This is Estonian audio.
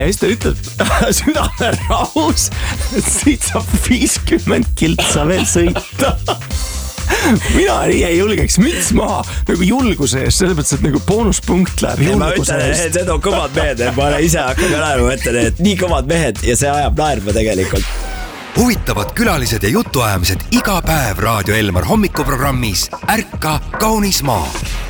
Ja siis ta ütleb südame rahus, et siit saab 50 kiltsa veel sõita. Mina ei julgeks müts maha nagu julguse eest, selles mõttes, et nagu boonuspunkt läheb julguse eest. Need on kõvad mehed, ma olen ise hakkab naerma, ütlen, et nii kõvad mehed ja see ajab naerma tegelikult. Huvitavad külalised ja jutuajamised iga päev Raadio Elmar hommikuprogrammis Ärka kaunis maa.